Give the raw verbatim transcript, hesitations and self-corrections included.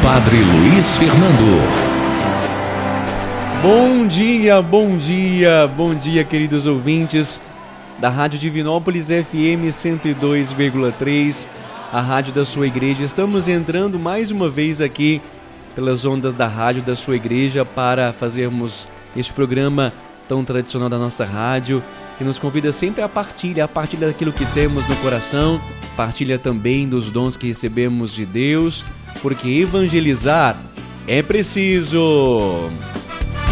Padre Luiz Fernando. Bom dia, bom dia, bom dia, queridos ouvintes da Rádio Divinópolis F M cento e dois vírgula três, a rádio da sua igreja. Estamos entrando mais uma vez aqui pelas ondas da rádio da sua igreja para fazermos este programa tão tradicional da nossa rádio, que nos convida sempre à partilha, a partilha daquilo que temos no coração, partilha também dos dons que recebemos de Deus, porque evangelizar é preciso.